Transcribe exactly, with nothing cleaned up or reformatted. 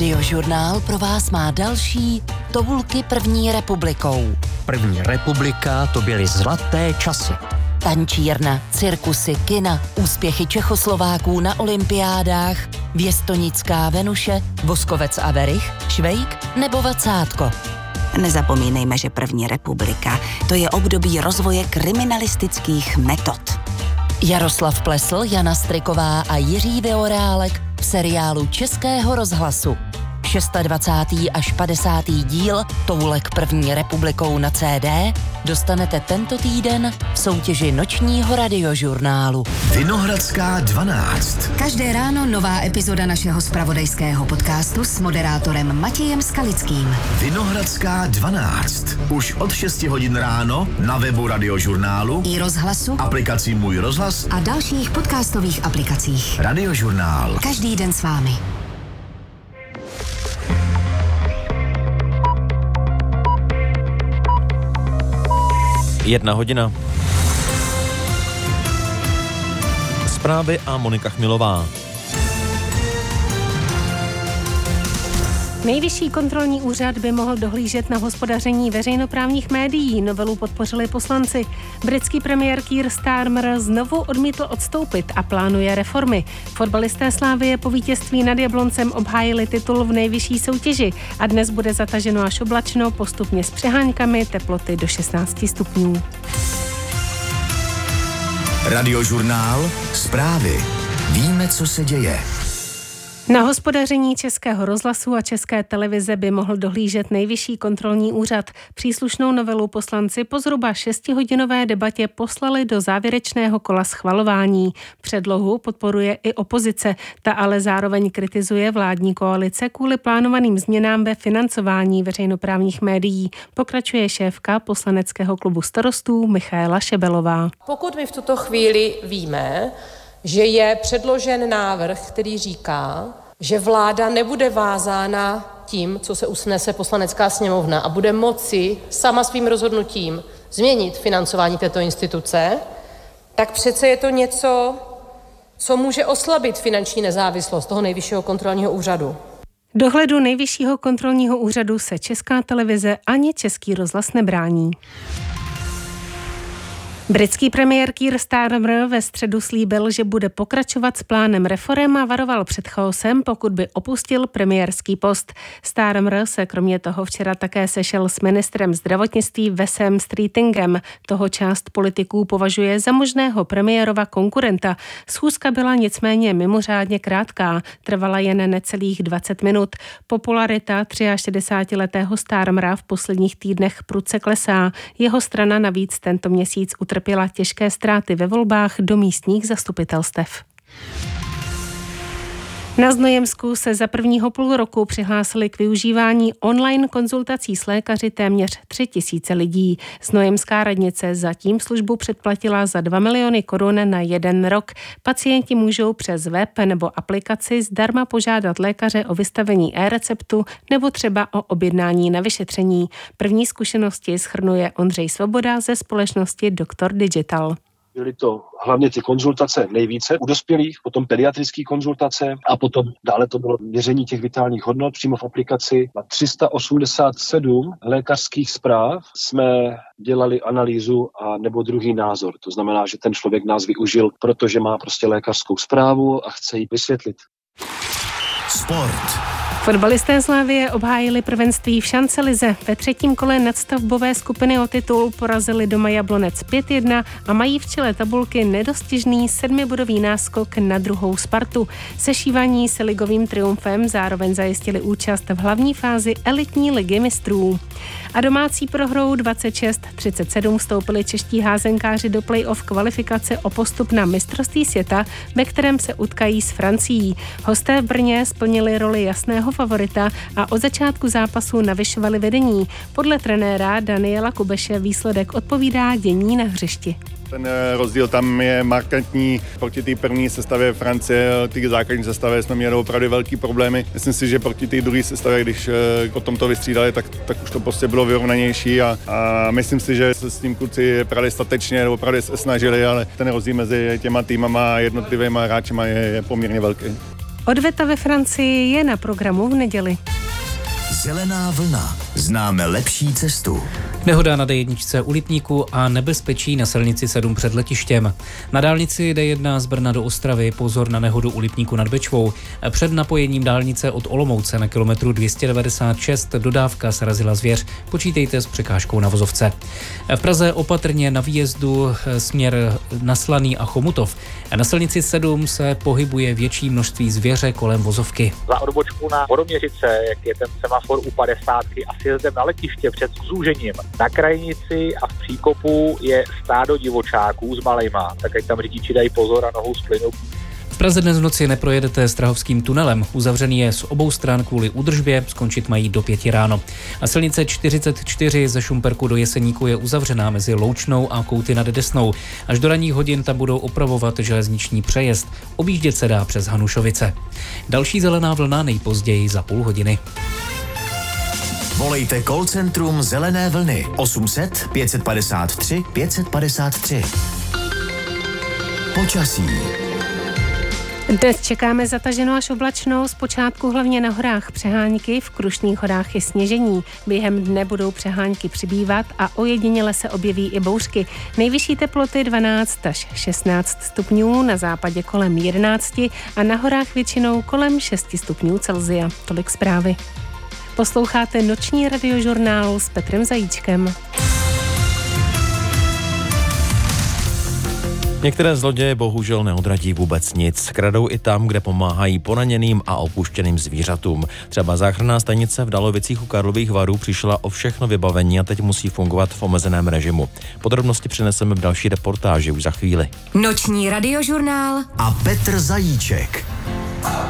Radiožurnál pro vás má další Toulky první republikou. První republika, to byly zlaté časy. Tančírna, cirkusy, kina, úspěchy Čechoslováků na olympiádách, Věstonická Venuše, Voskovec a Verich, Švejk nebo Vacátko. Nezapomínejme, že první republika, to je období rozvoje kriminalistických metod. Jaroslav Plesl, Jana Striková a Jiří Vyorálek v seriálu Českého rozhlasu. dvacátý šestý až padesátý díl Toulek první republikou na C D dostanete tento týden v soutěži nočního radiožurnálu. Vinohradská dvanáct. Každé ráno nová epizoda našeho zpravodajského podcastu s moderátorem Matějem Skalickým. Vinohradská dvanáct. Už od šesti hodin ráno na webu radiožurnálu, i rozhlasu, aplikaci Můj rozhlas a dalších podcastových aplikacích. Radiožurnál. Každý den s vámi. Jedna hodina. Zprávy a Monika Chmilová. Nejvyšší kontrolní úřad by mohl dohlížet na hospodaření veřejnoprávních médií. Novelu podpořili poslanci. Britský premiér Keir Starmer znovu odmítl odstoupit a plánuje reformy. Fotbalisté Slavie po vítězství nad Jabloncem obhájili titul v nejvyšší soutěži a dnes bude zataženo až oblačno, postupně s přeháňkami, teploty do šestnáct stupňů. Radiožurnál. Zprávy. Víme, co se děje. Na hospodaření Českého rozhlasu a České televize by mohl dohlížet Nejvyšší kontrolní úřad. Příslušnou novelu poslanci po zhruba šestihodinové debatě poslali do závěrečného kola schvalování. Předlohu podporuje i opozice, ta ale zároveň kritizuje vládní koalice kvůli plánovaným změnám ve financování veřejnoprávních médií. Pokračuje šéfka poslaneckého klubu Starostů Michaela Šebelová. Pokud my v tuto chvíli víme, že je předložen návrh, který říká, že vláda nebude vázána tím, co se usnese Poslanecká sněmovna a bude moci sama svým rozhodnutím změnit financování této instituce, tak přece je to něco, co může oslabit finanční nezávislost toho Nejvyššího kontrolního úřadu. Dohledu Nejvyššího kontrolního úřadu se Česká televize ani Český rozhlas nebrání. Britský premiér Keir Starmer ve středu slíbil, že bude pokračovat s plánem reforem a varoval před chaosem, pokud by opustil premiérský post. Starmer se kromě toho včera také sešel s ministrem zdravotnictví Wesem Streetingem. Toho část politiků považuje za možného premiérova konkurenta. Schůzka byla nicméně mimořádně krátká, trvala jen necelých dvacet minut. Popularita šedesátiletého Starmera v posledních týdnech prudce klesá. Jeho strana navíc tento měsíc utrpěla Trpěla těžké ztráty ve volbách do místních zastupitelstev. Na Znojemsku se za prvního půl roku přihlásili k využívání online konzultací s lékaři téměř tři tisíce lidí. Znojemská radnice zatím službu předplatila za dva miliony korun na jeden rok. Pacienti můžou přes web nebo aplikaci zdarma požádat lékaře o vystavení e-receptu nebo třeba o objednání na vyšetření. První zkušenosti shrnuje Ondřej Svoboda ze společnosti Doktor Digital. Byly to hlavně ty konzultace nejvíce u dospělých, potom pediatrické konzultace a potom dále to bylo měření těch vitálních hodnot přímo v aplikaci. Na tři sta osmdesát sedm lékařských zpráv jsme dělali analýzu a nebo druhý názor. To znamená, že ten člověk nás využil, protože má prostě lékařskou zprávu a chce ji vysvětlit. Sport. Fotbalisté Slavie obhájili prvenství v šancelize. Ve třetím kole nadstavbové skupiny o titul porazili doma Jablonec pět jedna a mají v čele tabulky nedostižný sedmibodový náskok na druhou Spartu. Sešívaní se ligovým triumfem zároveň zajistili účast v hlavní fázi elitní ligy mistrů. A domácí prohrou dvacet šest třicet sedm vstoupili čeští házenkáři do play-off kvalifikace o postup na mistrovství světa, ve kterém se utkají s Francií. Hosté v Brně splnili roli jasného favorita a od začátku zápasu navyšovali vedení. Podle trenéra Daniela Kubeše výsledek odpovídá dění na hřišti. Ten rozdíl tam je markantní proti té první sestavě Francie, té základní sestavě jsme měli opravdu velký problémy. Myslím si, že proti té druhé sestavě, když potom to vystřídali, tak, tak už to prostě bylo vyrovnanější a, a myslím si, že se s tím kluci prali statečně, opravdu se snažili, ale ten rozdíl mezi těma týmama a jednotlivými hráčima je, je poměrně velký. Odveta ve Francii je na programu v neděli. Zelená vlna. Známe lepší cestu. Nehoda na dé jedna u Lipníku a nebezpečí na silnici sedm před letištěm. Na dálnici dé jedna z Brna do Ostravy pozor na nehodu u Lipníku nad Bečvou. Před napojením dálnice od Olomouce na kilometru dvě stě devadesát šest dodávka srazila zvěř. Počítejte s překážkou na vozovce. V Praze opatrně na výjezdu směr na Slaný a Chomutov. Na silnici sedm se pohybuje větší množství zvěře kolem vozovky. Za odbočku na Vodoměřice, jak je ten semafor u padesátky a sjezdem na letiště před zúžením. Na krajnici a v příkopu je stádo divočáků s malejma, tak ať tam řidiči dají pozor a nohou splynou. V Praze dnes v noci neprojedete Strahovským tunelem. Uzavřený je z obou stran kvůli údržbě, skončit mají do pěti ráno. A silnice čtyřicet čtyři ze Šumperku do Jeseníku je uzavřená mezi Loučnou a Kouty nad Desnou. Až do ranních hodin tam budou opravovat železniční přejezd. Objíždět se dá přes Hanušovice. Další zelená vlna nejpozději za půl hodiny. Volejte call centrum Zelené vlny osm set pět padesát tři pět padesát tři. Počasí. Dnes čekáme zataženou až oblačnou, zpočátku hlavně na horách přehánky, v Krušných horách je sněžení. Během dne budou přehánky přibývat a ojediněle se objeví i bouřky. Nejvyšší teploty dvanáct až šestnáct stupňů, na západě kolem jedenáct a na horách většinou kolem šest stupňů Celsia. Tolik zprávy. Posloucháte noční radiožurnál s Petrem Zajíčkem. Některé zloděje bohužel neodradí vůbec nic. Kradou i tam, kde pomáhají poraněným a opuštěným zvířatům. Třeba záchranná stanice v Dalovicích u Karlových Varů přišla o všechno vybavení a teď musí fungovat v omezeném režimu. Podrobnosti přineseme v další reportáži už za chvíli. Noční radiožurnál a Petr Zajíček.